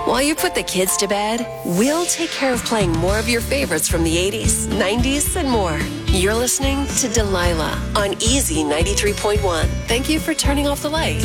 While you put the kids to bed, we'll take care of playing more of your favorites from the 80s, 90s, and more. You're listening to Delilah on Easy 93.1. Thank you for turning off the lights.